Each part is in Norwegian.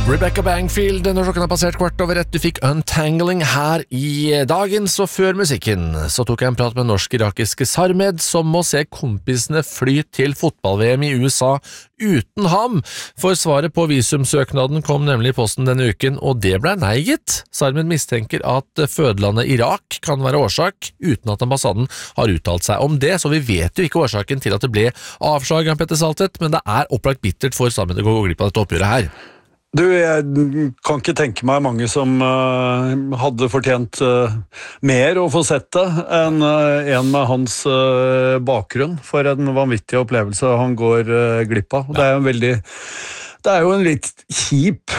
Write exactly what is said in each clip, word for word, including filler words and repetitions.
Rebecca Bangfield, når klokken har passert kvart over ett, du fikk Untangling her i dagen, så før musikken så tok jeg en prat med norsk-irakiske Sarmed, som må se kompisene fly til fotball-V M i U S A uten ham, for svaret på visumsøknaden kom nemlig i posten denne uken, og det ble nei gitt. Sarmed mistenker at fødelandet Irak kan være årsak, uten at ambassaden har uttalt seg om det, så vi vet jo ikke årsaken til at det ble avslag av Petter Saltet, men det er opplagt bittert for Sarmed å gå glipp av dette oppgjøret her. Du, jeg kan ikke tenke meg mange som uh, hadde fortjent uh, mer å få sett det enn uh, en med hans uh, bakgrunn, for en vanvittig opplevelse han går uh, glipp av. Det er jo en veldig Det er jo en litt kjip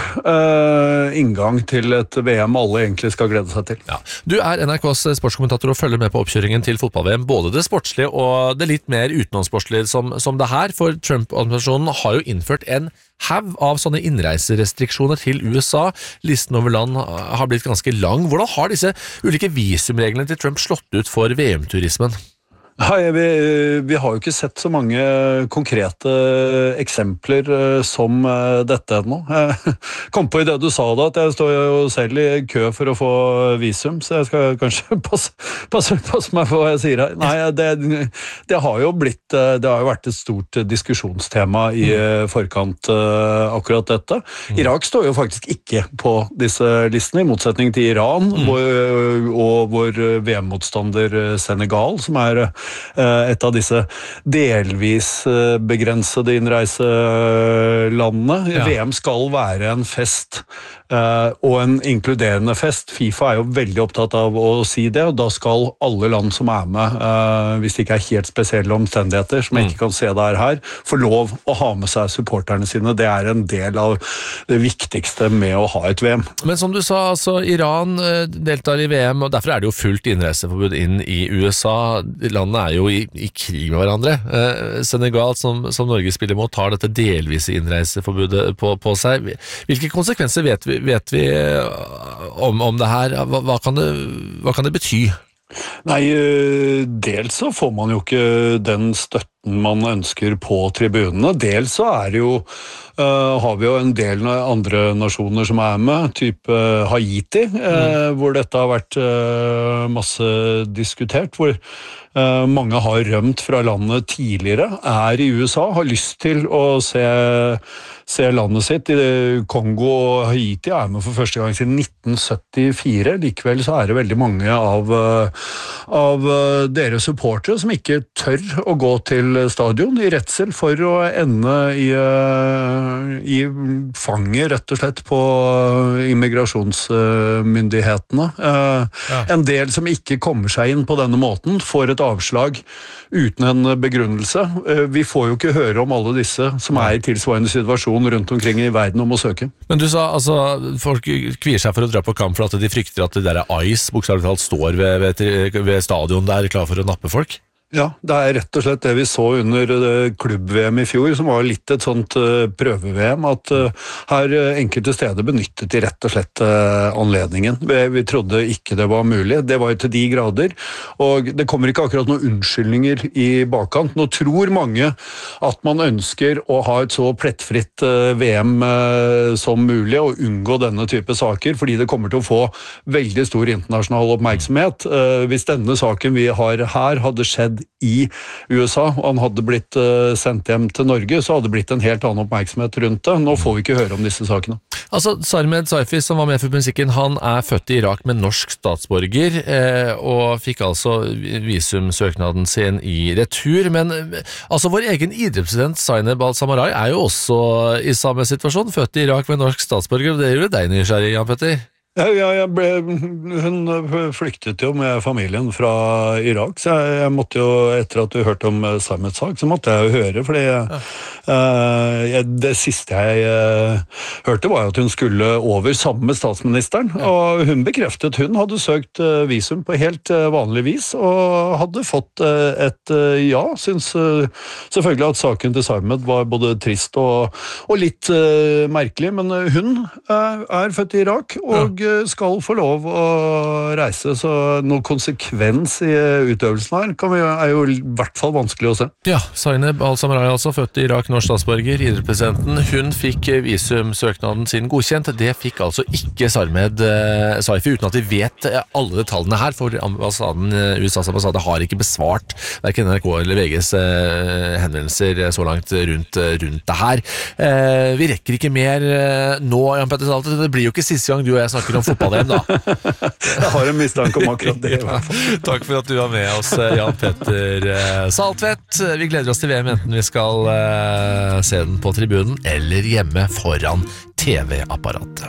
uh, inngang til et V M alle egentlig skal glede seg til. Ja. Du er N R K's sportskommentator og følger med på oppkjøringen til fotball-V M, både det sportslige og det litt mer utenomsportslige som, som det her, for Trump-administrasjonen har jo innført en haug av sånne innreiserestriksjoner til U S A. Listen over land har blitt ganske lang. Hvordan har disse ulike visumreglene til Trump slått ut for V M-turismen? Hei, vi, vi har jo ikke sett så mange konkrete eksempler som dette ennå. Jeg kom på i det du sa da, at jeg står jo selv i kø for å få visum, så jeg skal kanskje passe, passe, passe meg for hva jeg sier her. Nei, det, det har jo blitt, det har jo vært et stort diskusjonstema i forkant akkurat dette. Irak står jo faktisk ikke på disse listene, i motsetning til Iran, mm. hvor, og vår V M-motstander Senegal, som er et av disse delvis begrensede innreiselandene. Ja. V M skal være en fest, og en inkluderende fest. FIFA er jo veldig opptatt av å si det, og da skal alle land som er med, hvis det ikke er helt spesielle omstendigheter, som jeg ikke kan se der her, få lov å ha med seg supporterne sine. Det er en del av det viktigste med å ha et V M. Men som du sa, altså, Iran deltar i V M, og derfor er det jo fullt innreiseforbud inn i U S A. Landet er jo i, i krig med hverandre. Eh, Senegal, som, som Norge spiller mot, tar dette delvise innreiseforbudet på, på seg. Hvilke konsekvenser vet vi, vet vi om, om det her? Hva, hva, kan det, hva kan det bety? Nei, dels så får man jo ikke den støtten man ønsker på tribunene. Dels så er det jo, uh, har vi jo en del andre nasjoner som er med, type Haiti, uh, mm. hvor dette har vært uh, masse diskutert, hvor uh, mange har rømt fra landet tidligere, er i U S A, har lyst til å se, se landet sitt. I Kongo og Haiti er med for første gang siden nitten syttifire. Likevel så er det veldig mange av, av deres supportere som ikke tør å gå til stadion i redsel for å ende i, i fanget, rett og slett, på immigrasjonsmyndighetene. Ja. En del som ikke kommer seg inn på denne måten, får et avslag uten en begrunnelse. Vi får jo ikke høre om alle disse som er i tilsvarende situasjon rundt omkring i verden om å søke. Men du sa, altså, folk kvier seg for å dra på kamp for at de frykter at det der ICE bokstavelig talt står ved, ved, ved stadion der klar for å nappe folk? Ja, det er rett og slett det vi så under klubb-V M i fjor, som var litt et sånt prøve-V M, at her enkelte steder benyttet de rett og slett anledningen. Vi, vi trodde ikke det var mulig. Det var til de grader, og det kommer ikke akkurat noen unnskyldninger i bakkant. Nå tror mange at man ønsker å ha et så plettfritt V M som mulig, og unngå denne type saker, fordi det kommer til å få veldig stor internasjonal oppmerksomhet. Hvis denne saken vi har her hadde skjedd i U S A, og han hadde blitt uh, sendt hjem til Norge, så hadde det blitt en helt annen oppmerksomhet rundt det. Nå får vi ikke høre om disse sakene. Altså, Sarmed Saifi, som var med for musikken, han er født i Irak med norsk statsborger, eh, og fikk altså visumsøknaden sin i retur, men altså, vår egen idrettspresident Zainab Al-Samarai er jo også i samme situasjon, født i Irak med norsk statsborger, og det gjør deg nysgjerrig, Jan Petter? Ja, jeg ble, hun flyktet jo med familien fra Irak, så jeg, jeg måtte jo, etter at du hørte om Sarmeds sak, så måtte jeg jo høre, fordi ja. uh, jeg, det siste jeg uh, hørte var at hun skulle over sammen med statsministeren, ja. Og hun bekreftet hun hadde søkt uh, visum på helt uh, vanlig vis, og hadde fått uh, et uh, ja, synes uh, selvfølgelig at saken til Sarmed var både trist og, og litt uh, merkelig, men hun uh, er født i Irak, og ja. skal få lov å reise, så noe konsekvens i utøvelsen her kan vi, er jo i hvert fall vanskelig å se. Ja, Zainab Al-Samrai, altså født i Irak, norsk statsborger, idrettspresidenten. Hun fikk visumsøknaden sin godkjent. Det fikk altså ikke Sarmed eh, Saifi, uten at vi vet alle detaljene her, for ambassaden, U S A's ambassade har ikke besvart hverken N R K eller V G's eh, henvendelser så langt rundt, rundt det her. Eh, vi rekker ikke mer eh, nå, Jan Petter Salte. Det blir jo ikke siste gang du og jeg snakker om fotball-V M, da. Jeg har en mistanke om akkurat det. Ja, takk for at du var med oss, Jan Petter Saltvedt. Vi gleder oss til V M, enten vi skal uh, se den på tribunen eller hjemme foran T V-apparatet.